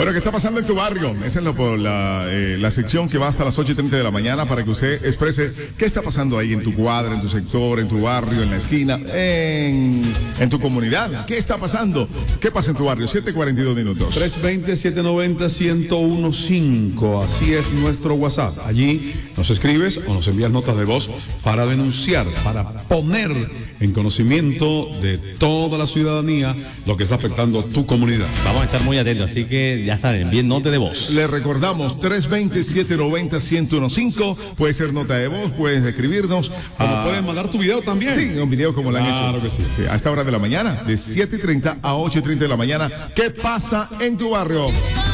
Bueno, ¿qué está pasando en tu barrio? Esa es la sección que va hasta las 8:30 de la mañana para que usted exprese qué está pasando ahí en tu cuadra, en tu sector, en tu barrio, en la esquina, en tu comunidad. ¿Qué está pasando? ¿Qué pasa en tu barrio? 7:42 minutos. 320-790-1015. Así es nuestro WhatsApp. Allí nos escribes o nos envías notas de voz para denunciar, para poner en conocimiento de toda la ciudadanía lo que está afectando tu comunidad. Vamos a estar muy atentos, así que ya saben, bien nota de voz. Le recordamos 320-790-1015. Puede ser nota de voz, puedes escribirnos. Puedes mandar tu video también. Sí, un video como lo han hecho. Claro que sí. Sí, a esta hora de la mañana, de 7:30 a 8:30 de la mañana. ¿Qué pasa en tu barrio?